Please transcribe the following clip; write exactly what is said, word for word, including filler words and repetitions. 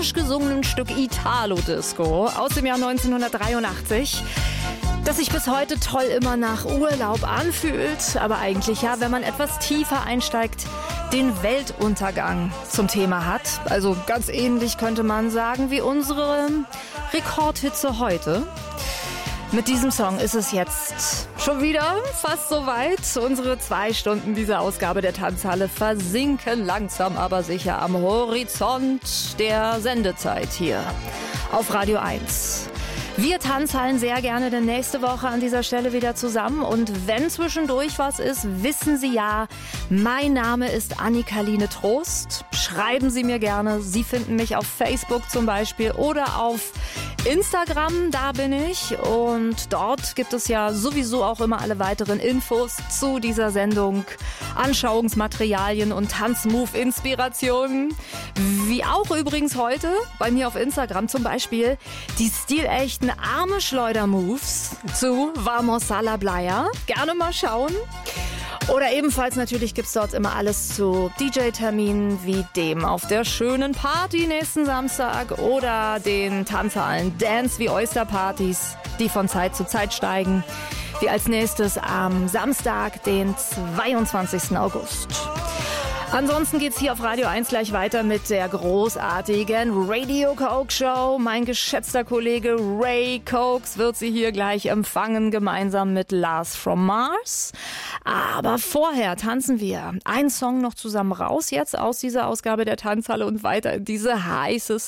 spanisch gesungenen Stück Italo-Disco aus dem Jahr neunzehnhundertdreiundachtzig, das sich bis heute toll immer nach Urlaub anfühlt, aber eigentlich ja, wenn man etwas tiefer einsteigt, den Weltuntergang zum Thema hat. Also ganz ähnlich könnte man sagen wie unsere Rekordhitze heute. Mit diesem Song ist es jetzt schon wieder fast soweit. Unsere zwei Stunden dieser Ausgabe der Tanzhalle versinken langsam aber sicher am Horizont der Sendezeit hier auf Radio eins. Wir Tanzhallen sehr gerne denn nächste Woche an dieser Stelle wieder zusammen. Und wenn zwischendurch was ist, wissen Sie ja, mein Name ist Annika-Line Trost. Schreiben Sie mir gerne. Sie finden mich auf Facebook zum Beispiel oder auf Instagram, da bin ich. Und dort gibt es ja sowieso auch immer alle weiteren Infos zu dieser Sendung, Anschauungsmaterialien und Tanzmove-Inspirationen. Wie auch übrigens heute bei mir auf Instagram zum Beispiel die stilechten Arme-Schleuder-Moves zu Vamos a la Playa. Gerne mal schauen. Oder ebenfalls natürlich gibt's dort immer alles zu D J-Terminen wie dem auf der schönen Party nächsten Samstag oder den Tanzhallen Dance wie Oyster-Partys, die von Zeit zu Zeit steigen. Wie als nächstes am Samstag, den zweiundzwanzigsten August. Ansonsten geht's hier auf Radio eins gleich weiter mit der großartigen Radio Coke Show. Mein geschätzter Kollege Ray Cokes wird sie hier gleich empfangen, gemeinsam mit Lars from Mars. Aber vorher tanzen wir einen Song noch zusammen raus, jetzt aus dieser Ausgabe der Tanzhalle und weiter in diese heiße